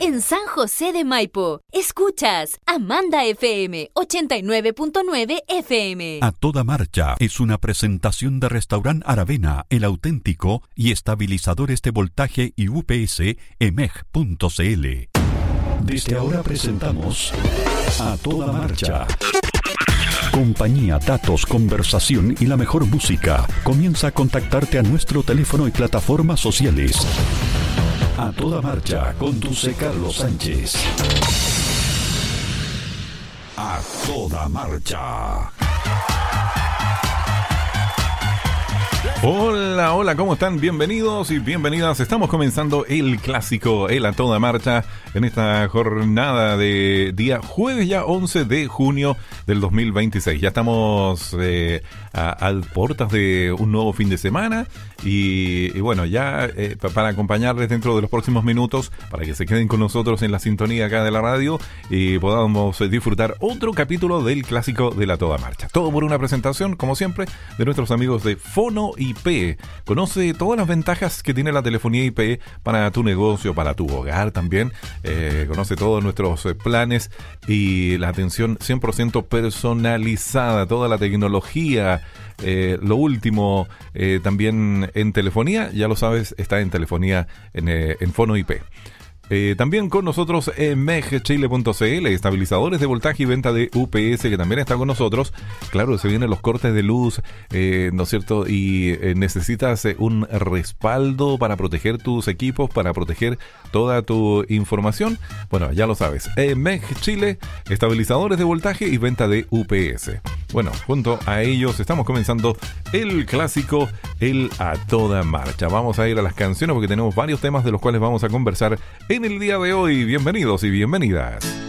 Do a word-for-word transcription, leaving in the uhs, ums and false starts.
en San José de Maipo. Escuchas Amanda F M ochenta y nueve punto nueve F M. A Toda Marcha es una presentación de Restaurant Aravena, el auténtico, y estabilizadores de voltaje y U P S E M E G punto C L. Desde ahora presentamos A Toda Marcha. Compañía, datos, conversación y la mejor música. Comienza a contactarte a nuestro teléfono y plataformas sociales. A Toda Marcha, conduce Carlos Sánchez. A Toda Marcha. Hola, hola, ¿cómo están? Bienvenidos y bienvenidas. Estamos comenzando el clásico, el A Toda Marcha, en esta jornada de día jueves ya once de junio del dos mil veintiséis. Ya estamos eh, a, a puertas de un nuevo fin de semana y, y bueno, ya eh, para acompañarles dentro de los próximos minutos, para que se queden con nosotros en la sintonía acá de la radio y podamos disfrutar otro capítulo del clásico de la Toda Marcha. Todo por una presentación, como siempre, de nuestros amigos de Fono I P. Conoce todas las ventajas que tiene la telefonía I P para tu negocio, para tu hogar también. Eh, conoce todos nuestros eh, planes y la atención cien por ciento personalizada, toda la tecnología, eh, lo último eh, también en telefonía, ya lo sabes, está en telefonía en, eh, en Fono I P. Eh, también con nosotros eh, M E G Chile punto C L, estabilizadores de voltaje y venta de U P S, que también está con nosotros. Claro, se vienen los cortes de luz, eh, ¿no es cierto? Y eh, necesitas eh, un respaldo para proteger tus equipos, para proteger toda tu información. Bueno, ya lo sabes. Eh, M E G Chile, estabilizadores de voltaje y venta de U P S. Bueno, junto a ellos estamos comenzando el clásico, el A Toda Marcha. Vamos a ir a las canciones porque tenemos varios temas de los cuales vamos a conversar en el día de hoy. Bienvenidos y bienvenidas.